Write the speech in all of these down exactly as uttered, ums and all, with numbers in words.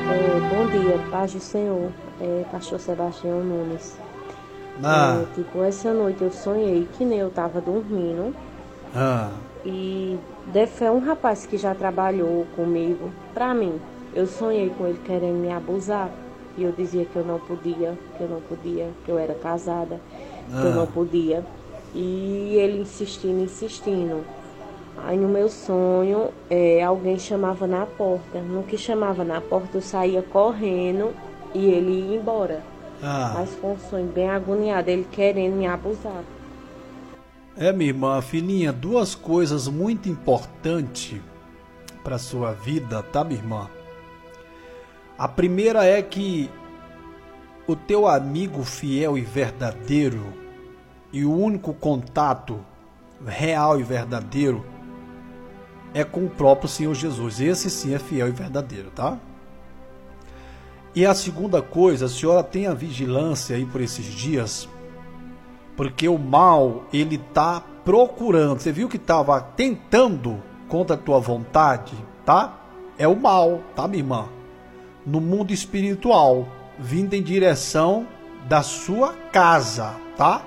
É, bom dia, paz do Senhor, é, pastor Sebastião Nunes. Ah. É, tipo, essa noite eu sonhei que nem eu tava dormindo. Ah. E é um rapaz que já trabalhou comigo, pra mim. Eu sonhei com ele querendo me abusar. E eu dizia que eu não podia, que eu não podia, que eu era casada, Ah. que eu não podia. E ele insistindo, insistindo. Aí no meu sonho, é, alguém chamava na porta. No que chamava na porta, eu saía correndo e ele ia embora. Ah. Mas foi um sonho bem agoniado, ele querendo me abusar. É, minha irmã, filhinha, duas coisas muito importantes para sua vida, tá, minha irmã? A primeira é que o teu amigo fiel e verdadeiro e o único contato real e verdadeiro é com o próprio Senhor Jesus. Esse sim é fiel e verdadeiro, tá? E a segunda coisa, a senhora tenha vigilância aí por esses dias, porque o mal, ele tá procurando. Você viu que estava tentando contra a tua vontade, tá? É o mal, tá, minha irmã? No mundo espiritual, vindo em direção da sua casa, tá?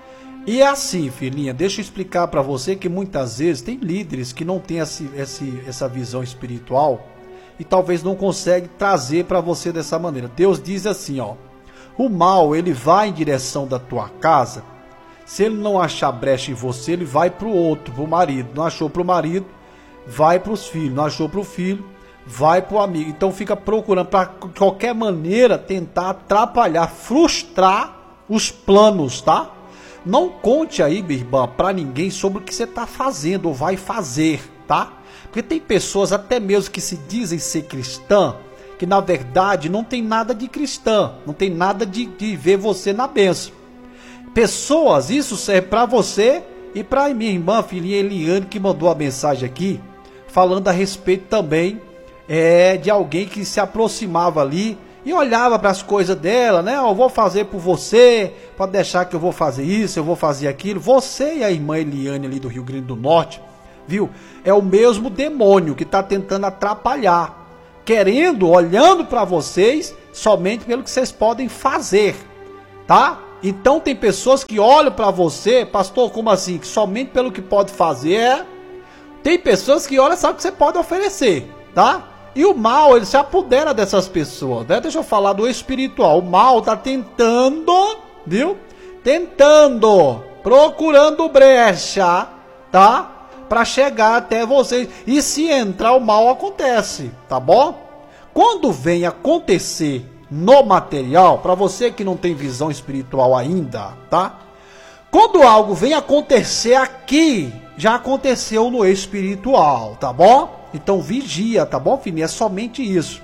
E é assim, filhinha, deixa eu explicar para você que muitas vezes tem líderes que não têm esse, esse, essa visão espiritual e talvez não consegue trazer para você dessa maneira. Deus diz assim, ó, o mal, ele vai em direção da tua casa. Se ele não achar brecha em você, ele vai para o outro, para o marido. Não achou para o marido, vai para os filhos. Não achou para o filho, vai para o amigo. Então fica procurando, para de qualquer maneira, tentar atrapalhar, frustrar os planos, tá? Não conte aí, minha irmã, para ninguém sobre o que você está fazendo ou vai fazer, tá? Porque tem pessoas até mesmo que se dizem ser cristã, que na verdade não tem nada de cristã, não tem nada de, de ver você na bênção. Pessoas, isso serve para você e para minha irmã, filhinha Eliane, que mandou a mensagem aqui, falando a respeito também é, de alguém que se aproximava ali e olhava para as coisas dela, né? Eu vou fazer por você, pode deixar que eu vou fazer isso, eu vou fazer aquilo. Você e a irmã Eliane ali do Rio Grande do Norte, viu? É o mesmo demônio que está tentando atrapalhar, querendo, olhando para vocês somente pelo que vocês podem fazer, tá? Então tem pessoas que olham para você, pastor, como assim? Que somente pelo que pode fazer, é? Tem pessoas que olham só o que você pode oferecer, tá? E o mal, ele se apodera dessas pessoas, né? Deixa eu falar do espiritual. O mal tá tentando, viu? Tentando, procurando brecha, tá? Para chegar até vocês. E se entrar, o mal acontece, tá bom? Quando vem acontecer no material, para você que não tem visão espiritual ainda, tá? Quando algo vem acontecer aqui, já aconteceu no espiritual, tá bom? Então vigia, tá bom, filhinha? É somente isso.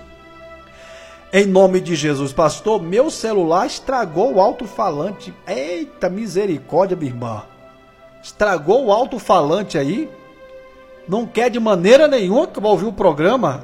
Em nome de Jesus, pastor, meu celular estragou o alto-falante. Eita misericórdia, minha irmã. Estragou o alto-falante aí? Não quer de maneira nenhuma que eu vou ouvir o programa?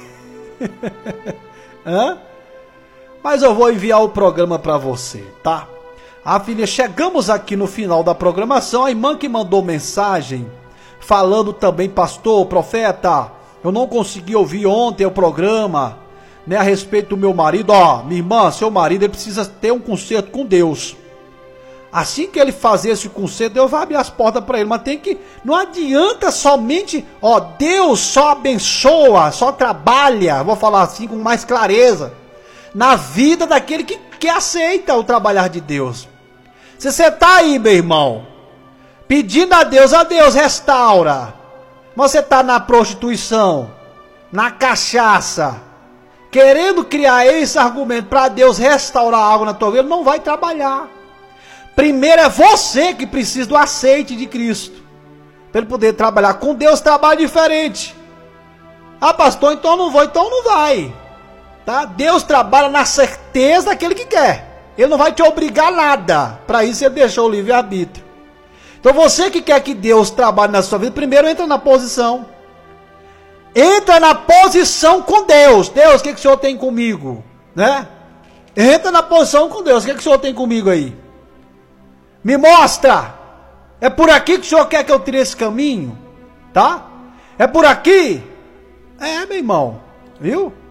Hã? Mas eu vou enviar o programa para você, tá? Ah, filha, chegamos aqui no final da programação. A irmã que mandou mensagem falando também, pastor, profeta, eu não consegui ouvir ontem o programa, né, a respeito do meu marido. Ó, minha irmã, seu marido, ele precisa ter um conserto com Deus. Assim que ele fazer esse conserto, Deus vai abrir as portas para ele. Mas tem que, não adianta somente, ó, Deus só abençoa, só trabalha, vou falar assim com mais clareza, na vida daquele que, que aceita o trabalhar de Deus. Se você está aí, meu irmão, pedindo a Deus, a Deus restaura, mas você está na prostituição, na cachaça, querendo criar esse argumento para Deus restaurar algo na tua vida, não vai trabalhar. Primeiro é você que precisa do aceite de Cristo, para ele poder trabalhar. Com Deus trabalha diferente. Ah, pastor, então não vou, então não vai. Tá? Deus trabalha na certeza daquele que quer. Ele não vai te obrigar a nada. Para isso ele deixou o livre-arbítrio. Então você que quer que Deus trabalhe na sua vida, primeiro entra na posição. Entra na posição com Deus. Deus, o que, que o Senhor tem comigo? Né? Entra na posição com Deus. O que, que o Senhor tem comigo aí? Me mostra. É por aqui que o Senhor quer que eu tire esse caminho? Tá? É por aqui? É, meu irmão. Viu?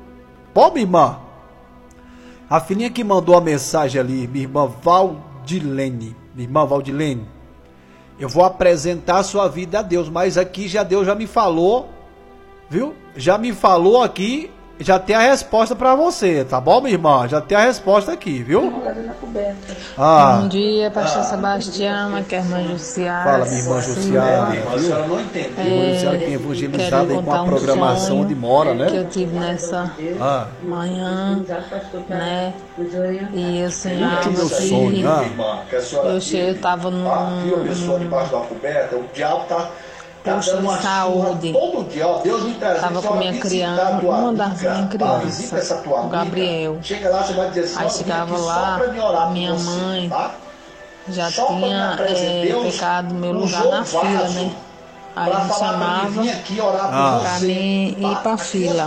Bom, minha irmã, a filhinha que mandou a mensagem ali, minha irmã Valdilene, minha irmã Valdilene, eu vou apresentar a sua vida a Deus, mas aqui já Deus já me falou, viu? Já me falou aqui, já tem a resposta pra você, tá bom, minha irmã? Já tem a resposta aqui, viu? Ah. Bom dia, pastor ah. Sebastião, aqui é a irmã Jussiara. Fala, minha irmã Jussiara, viu? A senhora não entende. É, irmã Jussiara que é evangelizada aí com a programação um onde mora, né? Que eu tive nessa ah. manhã, né? E o Senhor, que meu sonho, ah. eu cheguei, eu tava num... Aqui, a pessoa debaixo da coberta, o diabo tá... Posto de saúde. Todo dia, ó, Deus me traz. Tava com minha criança, uma das minhas crianças, o Gabriel. Chega lá, você vai dizer assim, aí chegava lá, minha mãe tá? já só tinha é, pecado meu lugar na fila, né? Aí me chamava ah. pra mim ir pra fila.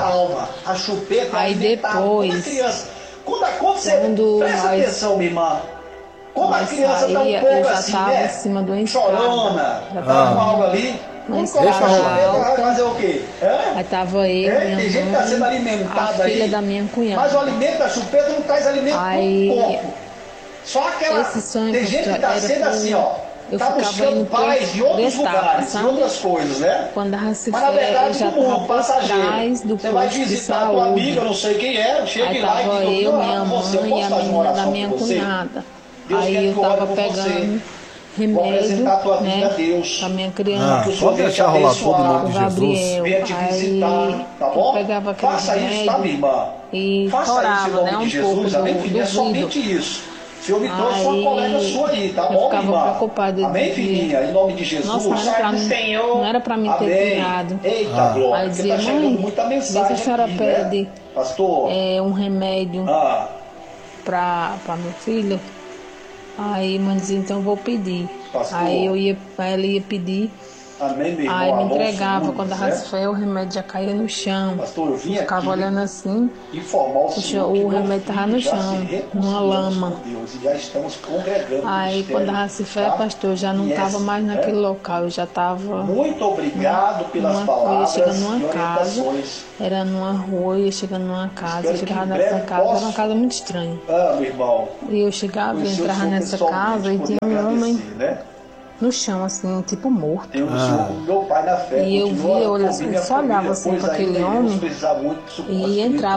Aí depois, quando nós Como a criança tá um pouco eu já assim, tava né? em cima de uma escada. Chorona, já tava com algo ali. Uma escada alta. Fazer o quê? É? Aí tava eu, é? minha Tem gente mãe, que tá sendo alimentada a filha aí, da minha cunhada. Mas o alimento da chupeta não traz alimento aí, pro corpo. Só aquela... Esse sonho tem gente que tá sendo assim, ó. Eu tá buscando paz em outros lugares, em outras coisas, né? Quando a se Mas na verdade, eu já todo mundo, passageiro. Trás do você vai visitar a tua amiga, eu não sei quem é, chega lá e tava diz, eu, minha você, eu mãe e a menina da minha cunhada. Deus aí eu tava pegando remédio, né, pra minha criança, ah, pode deixar rolar todo em nome de Gabriel. Jesus. Aí tá bom? eu pegava aquele Faça remédio isso, tá, minha irmã? e Faça chorava, isso, né, um de pouco Jesus, do, amém, do é vidro. somente isso. Se eu me trouxe uma colega sua aí, tá eu bom, ficava irmã? preocupada. Amém, filhinha? Em nome de Jesus. Nossa, não era pra mim, não era pra mim ter tirado. Eita, ah. glória. Aí dizia, tá mãe, muita mensagem vê se a senhora aqui, pede né? Pastor. É, um remédio ah. pra, pra meu filho. Aí a mãe dizia, então eu vou pedir. Pastor. Aí eu ia, aí ela ia pedir. Amém, meu irmão, aí me entregava, Alonso, quando a fé, o remédio já caía no chão. Pastor, eu vim eu ficava aqui olhando assim, informar o, senhor o remédio estava no chão, numa lama. Deus, e já estamos congregando aí quando a fé, tá? Pastor, eu já não estava mais naquele é? local, eu já estava... Muito obrigado pelas numa, palavras eu ia chegando numa casa, era numa rua, eu ia chegando numa casa, eu chegava nessa casa, posso... era uma casa muito estranha. Ah, meu irmão. E eu chegava, eu entrava nessa casa e tinha um homem... Né? No chão, assim, tipo morto. Eu, ah. meu pai na fé, e eu via, eu olhava, só olhava assim para aquele homem e entrava.